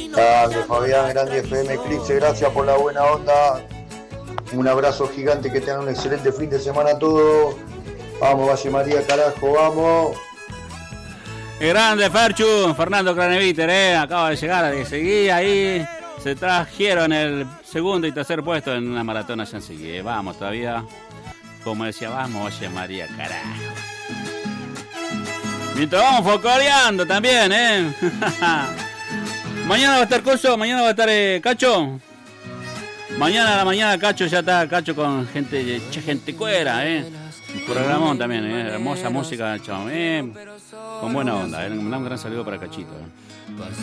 Grande Fabián, grande FM Eclipse, gracias por la buena onda. Un abrazo gigante, que tengan un excelente fin de semana a todos. Vamos, Valle María, carajo, vamos. Grande Ferchu, Fernando Craneviter, acaba de llegar, de seguir ahí. Se trajeron el segundo y tercer puesto en una maratón allá en Seguí. Vamos todavía, como decía, vamos Valle María, carajo. Mientras vamos focoreando también, Mañana va a estar Coso, mañana va a estar Cacho. Mañana a la mañana Cacho ya está, Cacho con gente cuera, Un programón también, hermosa música, chao, con buena onda, un gran saludo para Cachito.